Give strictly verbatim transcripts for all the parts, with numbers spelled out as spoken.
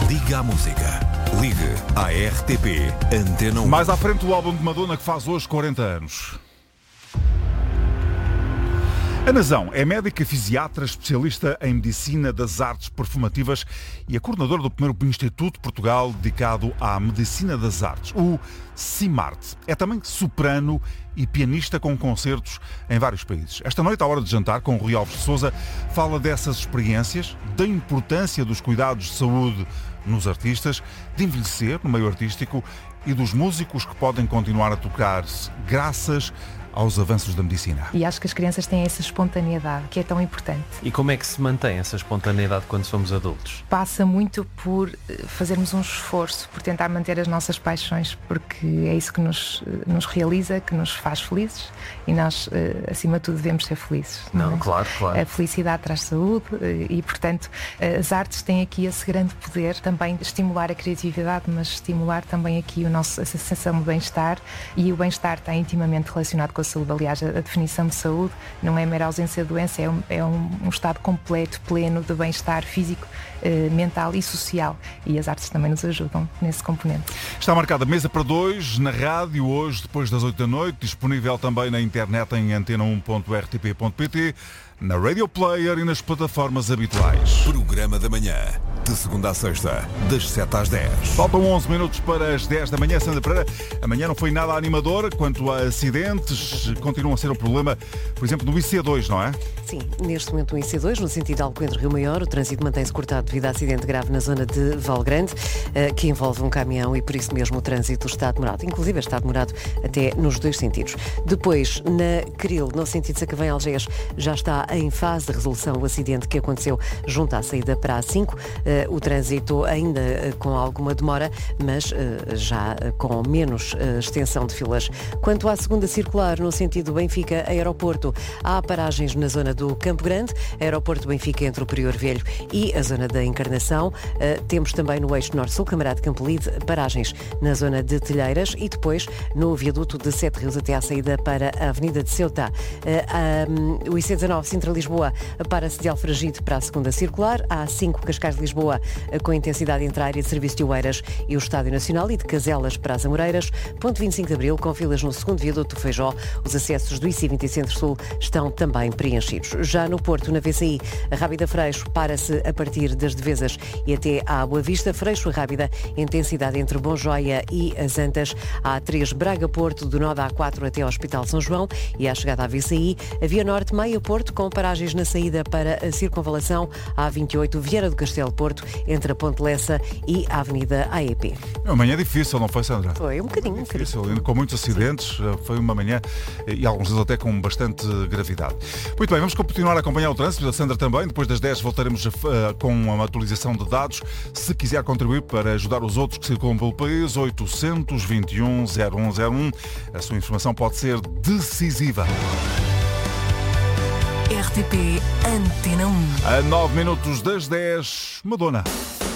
Liga à música. Ligue à R T P Antena um. Mais à frente o álbum de Madonna que faz hoje quarenta anos. Ana Zão é médica fisiatra, especialista em medicina das artes perfumativas e a coordenadora do primeiro Instituto de Portugal dedicado à medicina das artes, o CIMART. É também soprano e pianista com concertos em vários países. Esta noite, à hora de jantar, com o Rui Alves de Sousa, fala dessas experiências, da importância dos cuidados de saúde nos artistas, de envelhecer no meio artístico e dos músicos que podem continuar a tocar-se graças aos avanços da medicina. E acho que as crianças têm essa espontaneidade que é tão importante. E como é que se mantém essa espontaneidade quando somos adultos? Passa muito por fazermos um esforço, por tentar manter as nossas paixões, porque é isso que nos, nos realiza, que nos faz felizes e nós, acima de tudo, devemos ser felizes. Não, não é? claro, claro. A felicidade traz saúde e, portanto, as artes têm aqui esse grande poder também de estimular a criatividade, mas estimular também aqui o nosso, a sensação de bem-estar, e o bem-estar está intimamente relacionado com a saúde. Aliás, a definição de saúde não é mera ausência de doença, é um, é um, um estado completo, pleno de bem-estar físico, eh, mental e social. E as artes também nos ajudam nesse componente. Está marcada mesa para dois na rádio hoje, depois das oito da noite, disponível também na internet em antena um ponto r t p ponto p t, na Radio Player e nas plataformas habituais. Programa da manhã, de segunda a sexta, das sete às dez. Faltam onze minutos para as dez da manhã. Sandra Pereira, amanhã não foi nada animadora quanto a acidentes, continuam a ser um problema, por exemplo, no I C dois, não é? Sim, neste momento no I C dois, no sentido Alcoentre-Rio Maior, o trânsito mantém-se cortado devido a acidente grave na zona de Valgrande, que envolve um caminhão, e por isso mesmo o trânsito está demorado. Inclusive está demorado até nos dois sentidos. Depois, na Cril, no sentido Sacavém-Algés, já está em fase de resolução o acidente que aconteceu junto à saída para a A cinco. O trânsito ainda com alguma demora, mas já com menos extensão de filas. Quanto à segunda circular, no sentido Benfica-Aeroporto, há paragens na zona do Campo Grande, Aeroporto Benfica entre o Prior Velho e a zona da Encarnação. Temos também no eixo Norte-Sul, Camarada de Campolide, paragens na zona de Telheiras e depois no viaduto de Sete Rios até à saída para a Avenida de Ceuta. O I C dezanove Sintra-Lisboa para-se de Alfragide para a segunda circular, a A cinco Cascais-Lisboa com intensidade entre a área de serviço de Oeiras e o Estádio Nacional, e de Caselas para as Amoreiras. Ponto vinte e cinco de Abril, com filas no segundo viaduto do Feijó. Os acessos do I C vinte Centro-Sul estão também preenchidos. Já no Porto, na V C I, a Rábida Freixo para-se a partir das Devesas e até à Boa Vista. Freixo a Rábida, intensidade entre Bom Joia e as Antas. A A três Braga-Porto, do nó da A quatro até ao Hospital São João, e à chegada à V C I, a Via Norte Maia-Porto, com paragens na saída para a Circunvalação. A A vinte e oito Vieira do Castelo Porto, entre a Ponte Lessa e a Avenida A E P. É uma manhã difícil, não foi, Sandra? Foi, um bocadinho. Um difícil, bocadinho. com muitos acidentes. Foi uma manhã, e alguns deles até com bastante gravidade. Muito bem, vamos continuar a acompanhar o trânsito, a Sandra também. Depois das dez voltaremos a, uh, com uma atualização de dados. Se quiser contribuir para ajudar os outros que circulam pelo país, oitocentos e vinte e um, zero um zero um. A sua informação pode ser decisiva. R T P Antena um. A nove minutos das dez, Madonna.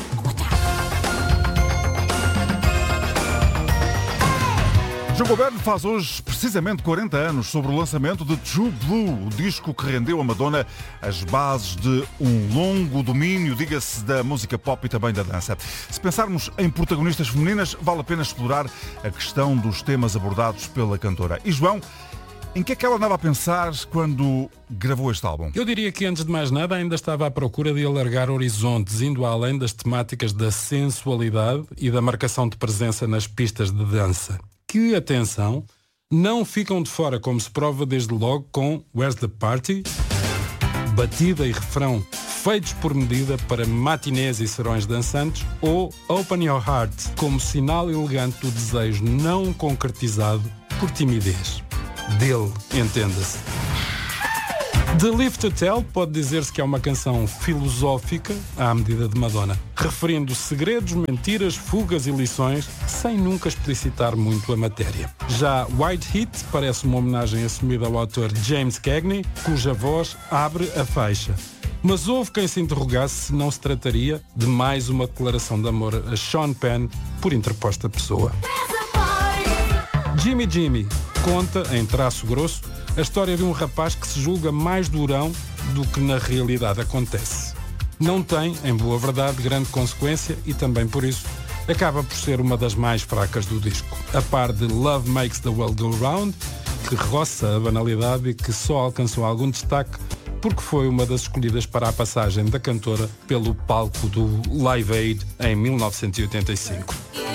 João Gilberto faz hoje precisamente quarenta anos sobre o lançamento de True Blue, o disco que rendeu a Madonna as bases de um longo domínio, diga-se, da música pop e também da dança. Se pensarmos em protagonistas femininas, vale a pena explorar a questão dos temas abordados pela cantora. E João, em que é que ela andava a pensar quando gravou este álbum? Eu diria que, antes de mais nada, ainda estava à procura de alargar horizontes, indo além das temáticas da sensualidade e da marcação de presença nas pistas de dança. Que, atenção, não ficam de fora, como se prova desde logo com Where's the Party? Batida e refrão feitos por medida para matinés e serões dançantes, ou Open Your Heart, como sinal elegante do desejo não concretizado por timidez. Dele, entenda-se. The Live to Tell pode dizer-se que é uma canção filosófica à medida de Madonna, referindo segredos, mentiras, fugas e lições, sem nunca explicitar muito a matéria. Já White Heat parece uma homenagem assumida ao autor James Cagney, cuja voz abre a faixa. Mas houve quem se interrogasse se não se trataria de mais uma declaração de amor a Sean Penn por interposta pessoa. Jimmy Jimmy conta, em traço grosso, a história de um rapaz que se julga mais durão do que na realidade acontece. não tem, em boa verdade, grande consequência e também por isso acaba por ser uma das mais fracas do disco. A par de Love Makes the World Go Round, que roça a banalidade e que só alcançou algum destaque porque foi uma das escolhidas para a passagem da cantora pelo palco do Live Aid em mil novecentos e oitenta e cinco.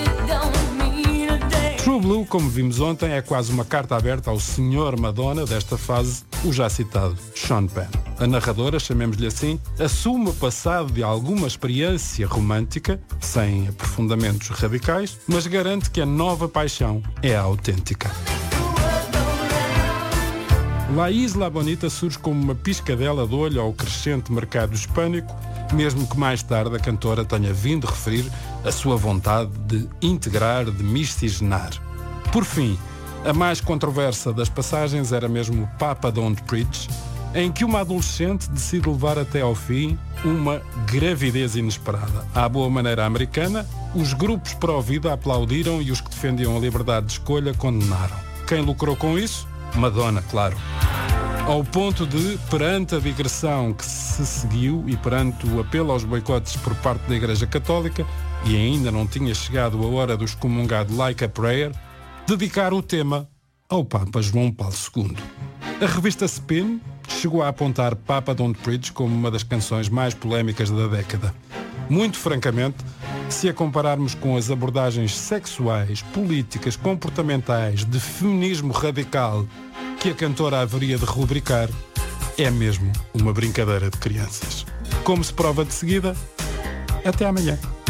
True Blue, como vimos ontem, é quase uma carta aberta ao senhor Madonna desta fase, o já citado Sean Penn. A narradora, chamemos-lhe assim, assume o passado de alguma experiência romântica, sem aprofundamentos radicais, mas garante que a nova paixão é a autêntica. La Isla Bonita surge como uma piscadela de olho ao crescente mercado hispânico, mesmo que mais tarde a cantora tenha vindo referir a sua vontade de integrar, de miscigenar. Por fim, a mais controversa das passagens era mesmo Papa Don't Preach, em que uma adolescente decide levar até ao fim uma gravidez inesperada. À boa maneira americana, os grupos pró-vida aplaudiram e os que defendiam a liberdade de escolha condenaram. Quem lucrou com isso? Madonna, claro. Ao ponto de, perante a digressão que se seguiu e perante o apelo aos boicotes por parte da Igreja Católica, e ainda não tinha chegado a hora do excomungado Like a Prayer, dedicar o tema ao Papa João Paulo segundo. A revista Spin chegou a apontar Papa Don't Preach como uma das canções mais polémicas da década. Muito francamente, se a compararmos com as abordagens sexuais, políticas, comportamentais, de feminismo radical que a cantora haveria de rubricar, é mesmo uma brincadeira de crianças. Como se prova de seguida, até amanhã.